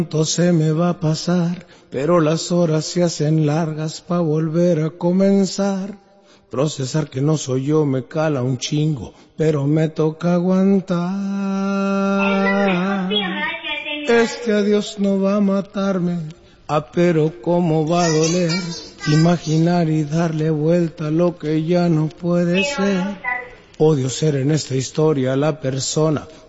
Pronto se me va a pasar, pero las horas se hacen largas pa' volver a comenzar. Procesar que no soy yo me cala un chingo, pero me toca aguantar. Este adiós no va a matarme, pero cómo va a doler. Imaginar y darle vuelta a lo que ya no puede ser. Odio ser en esta historia la persona